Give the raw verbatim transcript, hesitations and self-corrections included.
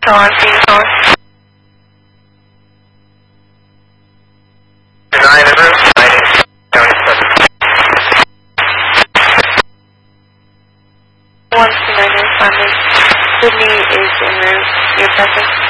So on, Phoenix on. Nine in route, nine down to seven. One to nine is Sydney is en route. Your preference?